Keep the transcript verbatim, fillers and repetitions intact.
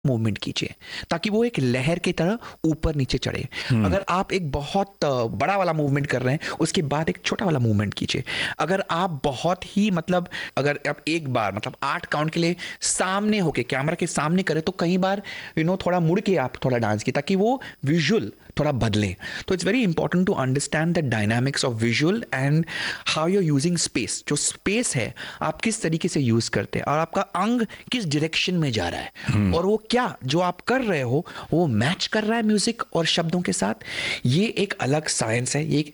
Movement कीजिए ताकि वो एक लहर की तरह ऊपर नीचे चढ़े। अगर आप एक बहुत बड़ा वाला मूवमेंट कर रहे हैं उसके बाद एक छोटा वाला मूवमेंट कीजिए। अगर आप बहुत ही मतलब अगर आप एक बार मतलब आठ काउंट के लिए सामने होके कैमरा के सामने करें तो कई बार यू नो थोड़ा मुड़ के आप थोड़ा डांस की ताकि वो विजुअल थोड़ा बदले। तो it's very important to understand the dynamics of visual and how you are using space. जो स्पेस है आप किस तरीके से यूज करते हैं और आपका अंग किस डायरेक्शन में जा रहा है और वो क्या जो आप कर रहे हो वो मैच कर रहा है म्यूजिक और शब्दों के साथ। ये एक अलग साइंस है, ये एक